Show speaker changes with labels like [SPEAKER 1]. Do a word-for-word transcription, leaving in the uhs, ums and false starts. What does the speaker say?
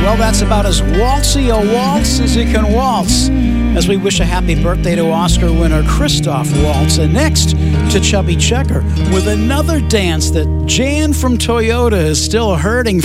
[SPEAKER 1] Well, that's about as waltzy a waltz as it can waltz. As we wish a happy birthday to Oscar winner Christoph Waltz. And next to Chubby Checker with another dance that Jan from Toyota is still hurting